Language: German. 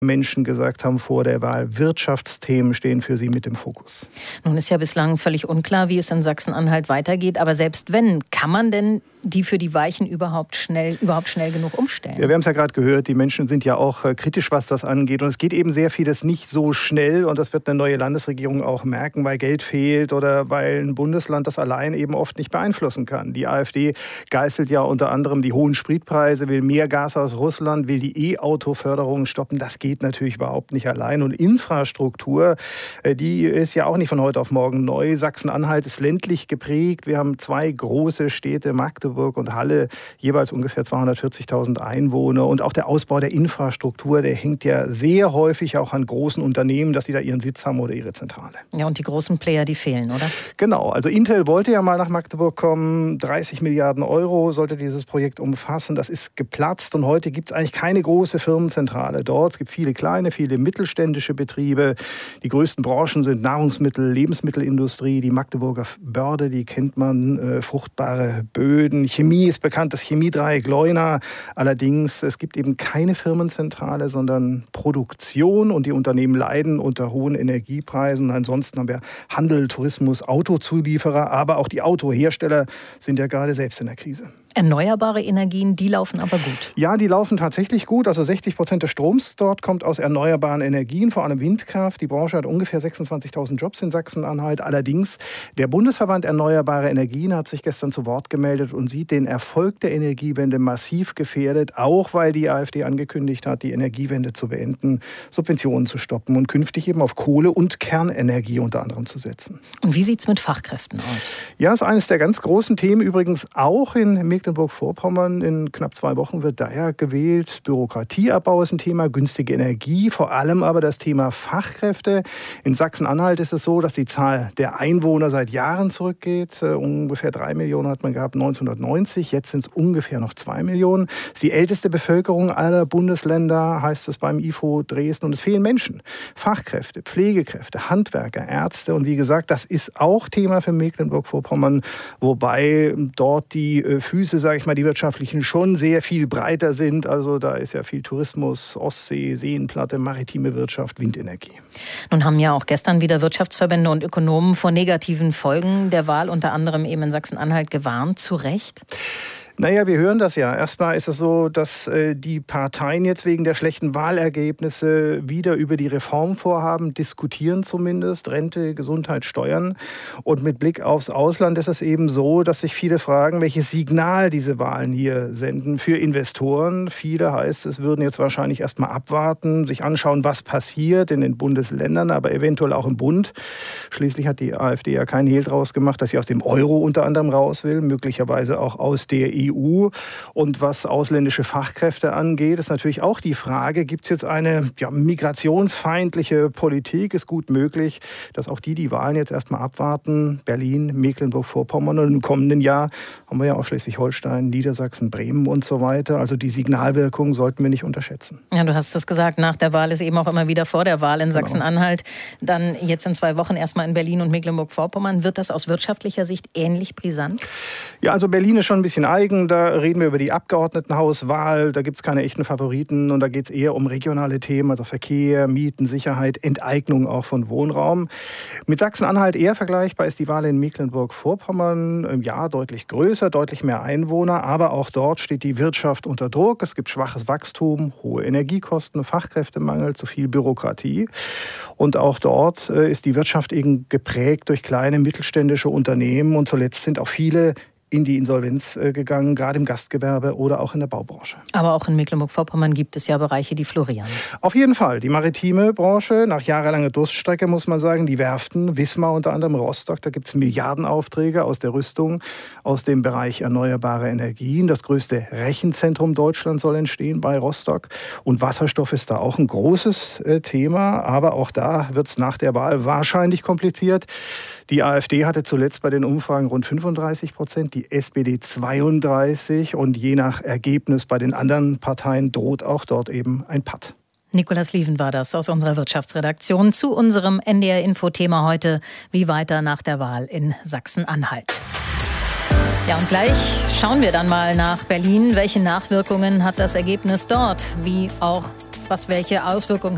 Menschen gesagt haben vor der Wahl, Wirtschaftsthemen stehen für sie mit im Fokus. Nun ist ja bislang völlig unklar, wie es in Sachsen-Anhalt weitergeht. Aber selbst wenn, kann man denn die für die Weichen überhaupt schnell genug umstellen? Ja, wir haben es ja gerade gehört, die Menschen sind ja auch kritisch, was das angeht. Und es geht eben sehr vieles nicht so schnell. Und das wird eine neue Landesregierung auch merken, weil Geld fehlt oder weil ein Bundesland das allein eben oft nicht beeinflussen kann. Die AfD geißelt ja unter anderem die hohen Spritpreise, will mehr Gas aus Russland, will die E-Auto-Förderung stoppen. Das geht natürlich überhaupt nicht allein. Und Infrastruktur, die ist ja auch nicht von heute auf morgen neu. Sachsen-Anhalt ist ländlich geprägt. Wir haben 2 große Städte, Magdeburg und Halle, jeweils ungefähr 240.000 Einwohner. Und auch der Ausbau der Infrastruktur, der hängt ja sehr häufig auch an großen Unternehmen, dass die da ihren Sitz haben oder ihre Zentrale. Ja, und die großen Player, die fehlen, oder? Genau, also Intel wollte ja mal nach Magdeburg kommen. 30 Milliarden Euro sollte dieses Projekt umfassen. Das ist geplatzt und heute gibt es eigentlich keine große Firmenzentrale dort. Es gibt viele kleine, viele mittelständische Betriebe. Die größten Branchen sind Nahrungsmittel, Lebensmittelindustrie, die Magdeburger Börde, die kennt man, fruchtbare Böden. Chemie ist bekannt, das Chemiedreieck Leuna. Allerdings, es gibt eben keine Firmenzentrale, sondern Produktion und die Unternehmen leiden unter hohen Energiepreisen. Und ansonsten haben wir Handel, Tourismus, Autozulieferer, aber auch die Autohersteller sind ja gerade selbst in der Krise. Erneuerbare Energien, die laufen aber gut. Ja, die laufen tatsächlich gut. Also 60% des Stroms dort kommt aus erneuerbaren Energien, vor allem Windkraft. Die Branche hat ungefähr 26.000 Jobs in Sachsen-Anhalt. Allerdings, der Bundesverband Erneuerbare Energien hat sich gestern zu Wort gemeldet und sieht den Erfolg der Energiewende massiv gefährdet, auch weil die AfD angekündigt hat, die Energiewende zu beenden, Subventionen zu stoppen und künftig eben auf Kohle- und Kernenergie unter anderem zu setzen. Und wie sieht es mit Fachkräften aus? Ja, ist eines der ganz großen Themen, übrigens auch in Mecklenburg-Vorpommern. In knapp 2 Wochen wird daher gewählt. Bürokratieabbau ist ein Thema, günstige Energie, vor allem aber das Thema Fachkräfte. In Sachsen-Anhalt ist es so, dass die Zahl der Einwohner seit Jahren zurückgeht. Ungefähr 3 Millionen hat man gehabt 1990, jetzt sind es ungefähr noch 2 Millionen. Das ist die älteste Bevölkerung aller Bundesländer, heißt es beim IFO Dresden. Und es fehlen Menschen, Fachkräfte, Pflegekräfte, Handwerker, Ärzte. Und wie gesagt, das ist auch Thema für Mecklenburg-Vorpommern, wobei dort die Füße, sage ich mal, die wirtschaftlichen schon sehr viel breiter sind. Also da ist ja viel Tourismus, Ostsee, Seenplatte, maritime Wirtschaft, Windenergie. Nun haben ja auch gestern wieder Wirtschaftsverbände und Ökonomen vor negativen Folgen der Wahl, unter anderem eben in Sachsen-Anhalt, gewarnt. Zu Recht? Naja, wir hören das ja. Erstmal ist es so, dass die Parteien jetzt wegen der schlechten Wahlergebnisse wieder über die Reformvorhaben diskutieren zumindest. Rente, Gesundheit, Steuern. Und mit Blick aufs Ausland ist es eben so, dass sich viele fragen, welches Signal diese Wahlen hier senden für Investoren. Viele, heißt es, würden jetzt wahrscheinlich erstmal abwarten, sich anschauen, was passiert in den Bundesländern, aber eventuell auch im Bund. Schließlich hat die AfD ja keinen Hehl draus gemacht, dass sie aus dem Euro unter anderem raus will, möglicherweise auch aus der EU. Und was ausländische Fachkräfte angeht, ist natürlich auch die Frage, gibt es jetzt eine migrationsfeindliche Politik? Ist gut möglich, dass auch die Wahlen jetzt erstmal abwarten. Berlin, Mecklenburg-Vorpommern und im kommenden Jahr haben wir ja auch Schleswig-Holstein, Niedersachsen, Bremen und so weiter. Also die Signalwirkung sollten wir nicht unterschätzen. Ja, du hast es gesagt, nach der Wahl ist eben auch immer wieder vor der Wahl in Sachsen-Anhalt. Dann jetzt in 2 Wochen erstmal in Berlin und Mecklenburg-Vorpommern. Wird das aus wirtschaftlicher Sicht ähnlich brisant? Ja, also Berlin ist schon ein bisschen eigen. Da reden wir über die Abgeordnetenhauswahl. Da gibt es keine echten Favoriten. Und da geht es eher um regionale Themen, also Verkehr, Mieten, Sicherheit, Enteignung auch von Wohnraum. Mit Sachsen-Anhalt eher vergleichbar ist die Wahl in Mecklenburg-Vorpommern. Ja, deutlich größer, deutlich mehr Einwohner. Aber auch dort steht die Wirtschaft unter Druck. Es gibt schwaches Wachstum, hohe Energiekosten, Fachkräftemangel, zu viel Bürokratie. Und auch dort ist die Wirtschaft eben geprägt durch kleine mittelständische Unternehmen. Und zuletzt sind auch viele in die Insolvenz gegangen, gerade im Gastgewerbe oder auch in der Baubranche. Aber auch in Mecklenburg-Vorpommern gibt es ja Bereiche, die florieren. Auf jeden Fall. Die maritime Branche, nach jahrelanger Durststrecke muss man sagen, die Werften, Wismar unter anderem, Rostock, da gibt es Milliardenaufträge aus der Rüstung, aus dem Bereich erneuerbare Energien. Das größte Rechenzentrum Deutschlands soll entstehen bei Rostock. Und Wasserstoff ist da auch ein großes Thema. Aber auch da wird es nach der Wahl wahrscheinlich kompliziert. Die AfD hatte zuletzt bei den Umfragen rund 35%, die SPD 32% und je nach Ergebnis bei den anderen Parteien droht auch dort eben ein Patt. Nikolaus Lieven war das aus unserer Wirtschaftsredaktion zu unserem NDR-Info-Thema heute, wie weiter nach der Wahl in Sachsen-Anhalt. Ja, und gleich schauen wir dann mal nach Berlin. Welche Nachwirkungen hat das Ergebnis dort? Welche Auswirkungen